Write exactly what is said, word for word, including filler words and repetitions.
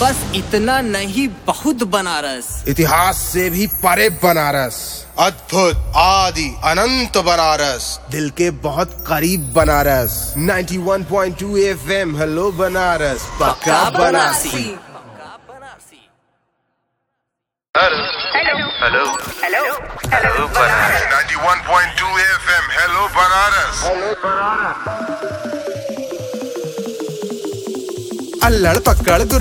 बस इतना नहीं, बहुत बनारस। इतिहास से भी परे बनारस, अद्भुत आदि अनंत बनारस, दिल के बहुत करीब बनारस। इक्यानवे पॉइंट दो एफएम हेलो बनारस, पक्का Banarasi. Hello hello hello hello Banaras. इक्यानवे पॉइंट दो एफएम हेलो बनारस। अल्लड़ पकड़